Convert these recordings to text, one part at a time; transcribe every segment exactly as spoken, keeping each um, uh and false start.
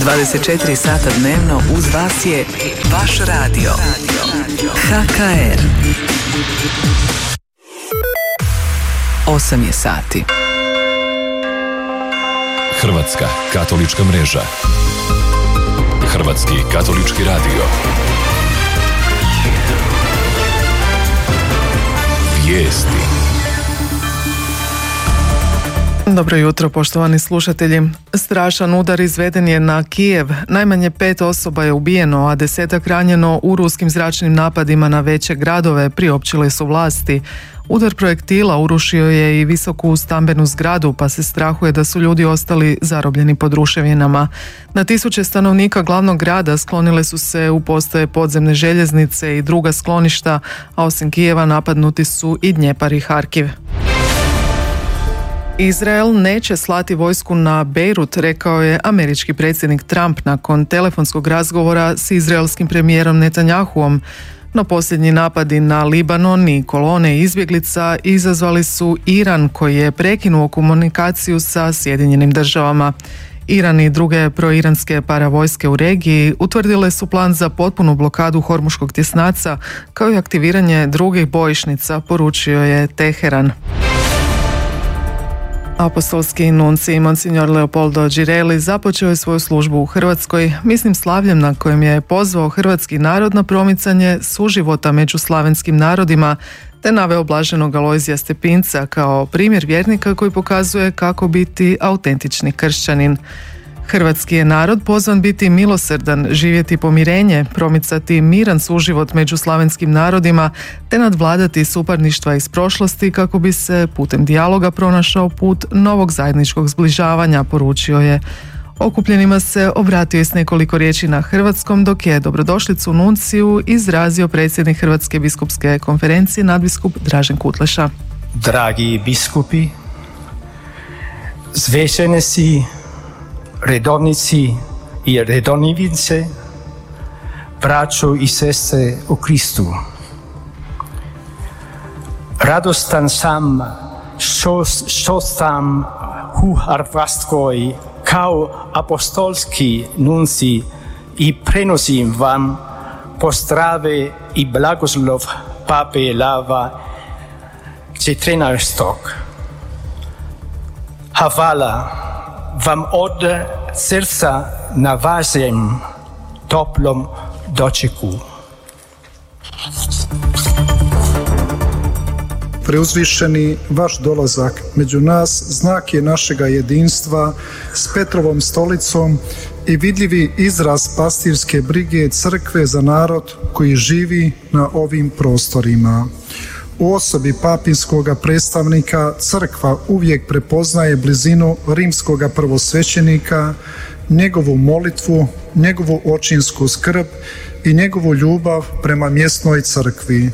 dvadeset četiri sata dnevno uz vas je vaš radio. H K R. osam je sati. Hrvatska katolička mreža. Hrvatski katolički radio. Vijesti. Dobro jutro, poštovani slušatelji. Strašan udar izveden je na Kijev. Najmanje pet osoba je ubijeno, a desetak ranjeno u ruskim zračnim napadima na veće gradove, priopćile su vlasti. Udar projektila urušio je i visoku stambenu zgradu, pa se strahuje da su ljudi ostali zarobljeni pod ruševinama. Na tisuće stanovnika glavnog grada sklonile su se u postaje podzemne željeznice i druga skloništa, a osim Kijeva napadnuti su i Dnjepar i Harkiv. Izrael neće slati vojsku na Bejrut, rekao je američki predsjednik Trump nakon telefonskog razgovora s izraelskim premijerom Netanjahuom. No posljednji napadi na Libanon i kolone izbjeglica izazvali su Iran, koji je prekinuo komunikaciju sa Sjedinjenim državama. Iran i druge proiranske paravojske u regiji utvrdile su plan za potpunu blokadu Hormuškog tjesnaca, kao i aktiviranje drugih bojišnica, poručio je Teheran. Apostolski nuncij Monsignor Leopoldo Girelli započeo je svoju službu u Hrvatskoj misnim slavljem na kojem je pozvao hrvatski narod na promicanje suživota među slavenskim narodima, te naveo blaženog Alojzija Stepinca kao primjer vjernika koji pokazuje kako biti autentični kršćanin. Hrvatski je narod pozvan biti milosrdan, živjeti pomirenje, promicati miran suživot među slavenskim narodima, te nadvladati suparništva iz prošlosti kako bi se putem dijaloga pronašao put novog zajedničkog zbližavanja, poručio je. Okupljenima se obratio s nekoliko riječi na hrvatskom, dok je dobrodošlicu nunciju izrazio predsjednik Hrvatske biskupske konferencije nadbiskup Dražen Kutleša. Dragi biskupi, svećenici, redovnici i redovnice, braćo i sestre u Kristu. Radostan sam što, što sam u Hrvatskoj kao apostolski nuncij i prenosim vam pozdrave i blagoslov Pape Lava četrnaestog. Hvala vam od srca na vašem toplom dočeku. Preuzvišeni, vaš dolazak među nas znak je našega jedinstva s Petrovom stolicom i vidljivi izraz pastirske brige crkve za narod koji živi na ovim prostorima. U osobi papinskoga predstavnika crkva uvijek prepoznaje blizinu rimskoga prvosvećenika, njegovu molitvu, njegovu očinsku skrb i njegovu ljubav prema mjesnoj crkvi.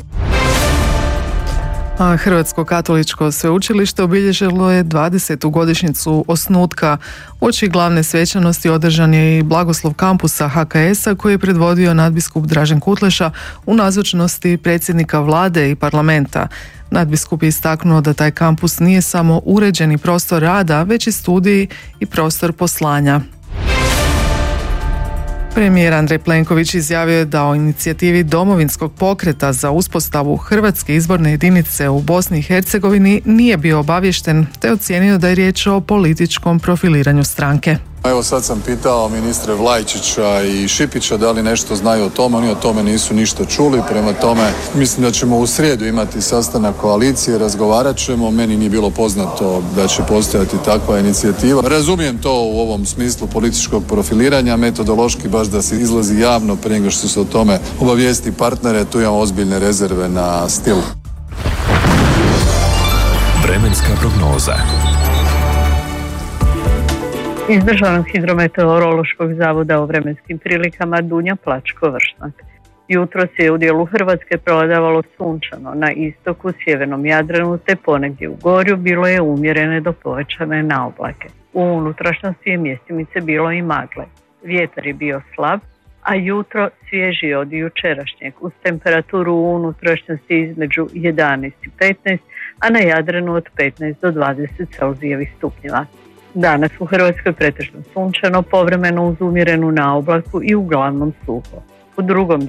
A Hrvatsko katoličko sveučilište obilježilo je dvadesetu godišnjicu osnutka. Uoči glavne svečanosti održan je i blagoslov kampusa H K S-a koji je predvodio nadbiskup Dražen Kutleša u nazočnosti predsjednika vlade i parlamenta. Nadbiskup je istaknuo da taj kampus nije samo uređeni prostor rada, već i studij i prostor poslanja. Premijer Andrej Plenković izjavio je da o inicijativi Domovinskog pokreta za uspostavu Hrvatske izborne jedinice u Bosni i Hercegovini nije bio obaviješten, te ocijenio da je riječ o političkom profiliranju stranke. Evo sad sam pitao ministre Vlajčića i Šipića da li nešto znaju o tome, oni o tome nisu ništa čuli, prema tome mislim da ćemo u srijedu imati sastanak koalicije, razgovarat ćemo, meni nije bilo poznato da će postojati takva inicijativa. Razumijem to u ovom smislu političkog profiliranja, metodološki baš da se izlazi javno prije nego što se o tome obavijesti partnere, tu imamo ozbiljne rezerve na stil. Vremenska prognoza. Iz Državnog hidrometeorološkog zavoda o vremenskim prilikama Dunja Plačko-Vršnak. Jutros je u dijelu Hrvatske prevladavalo sunčano, na istoku, sjevernom Jadranu te ponegdje u Gorju bilo je umjerene do povećane naoblake. U unutrašnjosti je mjestimice bilo i magle. Vjetar je bio slab, a jutro svježije od jučerašnjeg uz temperaturu u unutrašnjosti između jedanaest i petnaest, a na Jadranu od petnaest do dvadeset Celzijevih stupnjeva. Danas u Hrvatskoj pretežno sunčano, povremeno uz umjerenu naoblaku i uglavnom suho. U drugom